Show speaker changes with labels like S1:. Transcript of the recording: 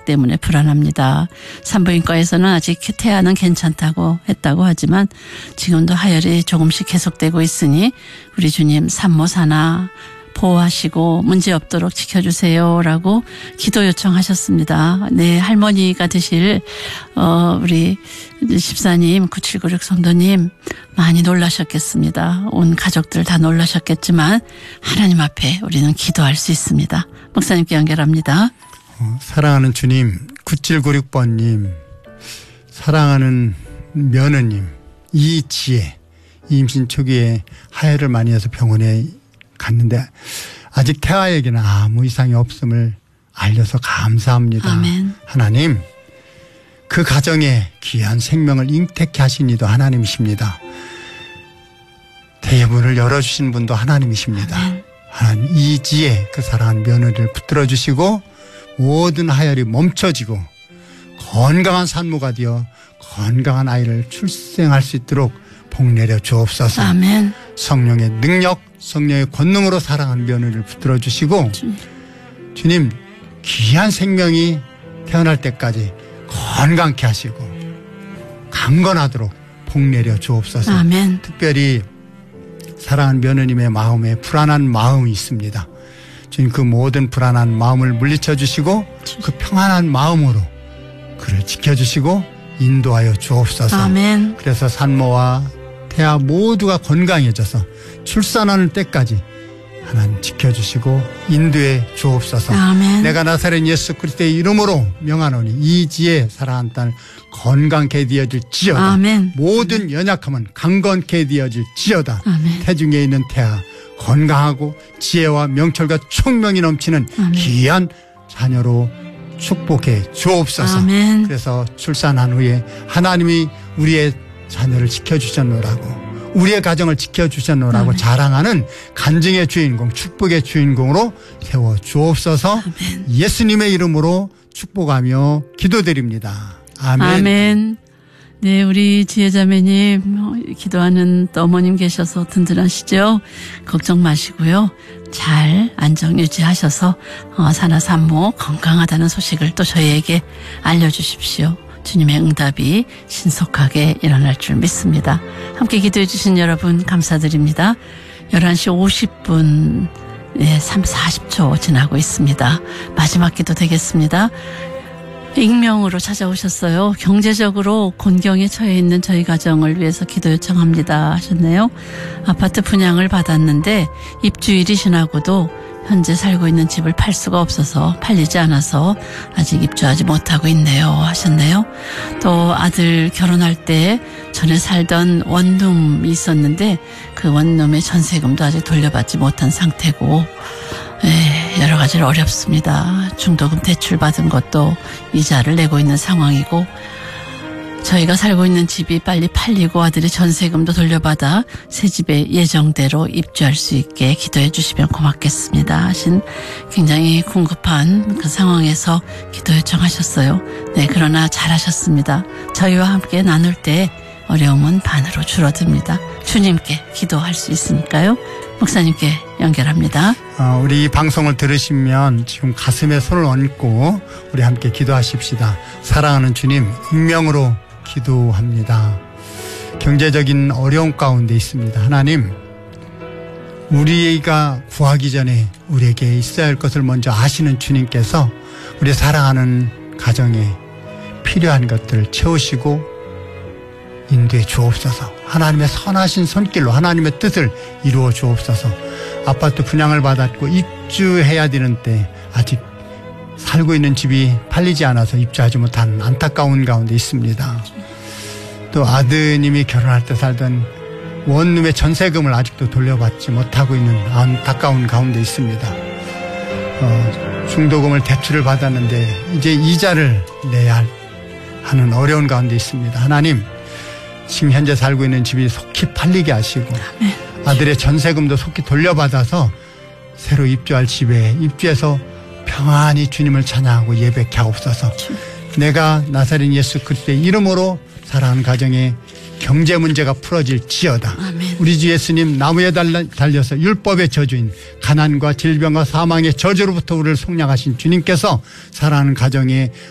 S1: 소식 때문에 불안합니다. 산부인과에서는 아직 태아는 괜찮다고 했다고 하지만 지금도 하혈이 조금씩 계속되고 있으니 우리 주님 산모 산하 보호하시고 문제 없도록 지켜주세요라고 기도 요청하셨습니다. 네, 할머니가 되실 우리 집사님 9796 성도님 많이 놀라셨겠습니다. 온 가족들 다 놀라셨겠지만 하나님 앞에 우리는 기도할 수 있습니다. 목사님께 연결합니다.
S2: 사랑하는 주님, 9796번님, 사랑하는 며느님, 이지혜, 임신 초기에 하혈을 많이 해서 병원에 갔는데 아직 태아에게는 아무 이상이 없음을 알려서 감사합니다.
S1: 아멘.
S2: 하나님, 그 가정에 귀한 생명을 잉태케 하신 이도 하나님이십니다. 대문을 열어주신 분도 하나님이십니다.
S1: 아멘.
S2: 하나님, 이지혜 그 사랑하는 며느리를 붙들어 주시고 모든 하혈이 멈춰지고 건강한 산모가 되어 건강한 아이를 출생할 수 있도록 복 내려 주옵소서.
S1: 아멘.
S2: 성령의 능력, 성령의 권능으로 사랑하는 며느리를 붙들어 주시고 주님, 귀한 생명이 태어날 때까지 건강케 하시고 강건하도록 복 내려 주옵소서.
S1: 아멘.
S2: 특별히 사랑하는 며느님의 마음에 불안한 마음이 있습니다. 주님, 그 모든 불안한 마음을 물리쳐 주시고 그 평안한 마음으로 그를 지켜주시고 인도하여 주옵소서.
S1: 아멘.
S2: 그래서 산모와 태아 모두가 건강해져서 출산하는 때까지 하나님 지켜주시고 인도해 주옵소서.
S1: 아멘.
S2: 내가 나사렛 예수 그리스도의 이름으로 명하노니 이지혜 사랑하는 딸 건강케 되어질지어다.
S1: 아멘.
S2: 모든 연약함은 강건케 되어질지어다.
S1: 아멘.
S2: 태중에 있는 태아 건강하고 지혜와 명철과 총명이 넘치는
S1: 아멘.
S2: 귀한 자녀로 축복해 주옵소서.
S1: 아멘.
S2: 그래서 출산한 후에 하나님이 우리의 자녀를 지켜주셨노라고, 우리의 가정을 지켜주셨노라고
S1: 아멘.
S2: 자랑하는 간증의 주인공, 축복의 주인공으로 세워 주옵소서.
S1: 아멘.
S2: 예수님의 이름으로 축복하며 기도드립니다. 아멘.
S1: 아멘. 네, 우리 지혜자매님 기도하는 또 어머님 계셔서 든든하시죠? 걱정 마시고요. 잘 안정 유지하셔서 산하 산모 건강하다는 소식을 또 저희에게 알려주십시오. 주님의 응답이 신속하게 일어날 줄 믿습니다. 함께 기도해 주신 여러분 감사드립니다. 11시 50분 40초 지나고 있습니다. 마지막 기도 되겠습니다. 익명으로 찾아오셨어요. 경제적으로 곤경에 처해 있는 저희 가정을 위해서 기도 요청합니다 하셨네요. 아파트 분양을 받았는데 입주일이 지나고도 현재 살고 있는 집을 팔 수가 없어서 팔리지 않아서 아직 입주하지 못하고 있네요 하셨네요. 또 아들 결혼할 때 전에 살던 원룸이 있었는데 그 원룸의 전세금도 아직 돌려받지 못한 상태고 여러 가지로 어렵습니다. 중도금 대출받은 것도 이자를 내고 있는 상황이고 저희가 살고 있는 집이 빨리 팔리고 아들의 전세금도 돌려받아 새 집에 예정대로 입주할 수 있게 기도해 주시면 고맙겠습니다 하신 굉장히 궁급한 그 상황에서 기도 요청하셨어요. 네, 그러나 잘하셨습니다. 저희와 함께 나눌 때 어려움은 반으로 줄어듭니다. 주님께 기도할 수 있으니까요. 목사님께 연결합니다.
S2: 우리 이 방송을 들으시면 지금 가슴에 손을 얹고 우리 함께 기도하십시다. 사랑하는 주님, 익명으로 기도합니다. 경제적인 어려움 가운데 있습니다. 하나님, 우리가 구하기 전에 우리에게 있어야 할 것을 먼저 아시는 주님께서 우리 사랑하는 가정에 필요한 것들을 채우시고 인도해 주옵소서. 하나님의 선하신 손길로 하나님의 뜻을 이루어 주옵소서. 아파트 분양을 받았고 입주해야 되는 때 아직 살고 있는 집이 팔리지 않아서 입주하지 못한 안타까운 가운데 있습니다. 또 아드님이 결혼할 때 살던 원룸의 전세금을 아직도 돌려받지 못하고 있는 안타까운 가운데 있습니다. 중도금을 대출을 받았는데 이제 이자를 내야 하는 어려운 가운데 있습니다. 하나님, 지금 현재 살고 있는 집이 속히 팔리게 하시고 아들의 전세금도 속히 돌려받아서 새로 입주할 집에 입주해서 평안히 주님을 찬양하고 예배케 하옵소서. 내가 나사렛 예수 그리스도의 이름으로 사랑하는 가정에 경제 문제가 풀어질지어다.
S1: 아멘.
S2: 우리 주 예수님 나무에 달려서 율법의 저주인 가난과 질병과 사망의 저주로부터 우리를 속량하신 주님께서 사랑하는 가정에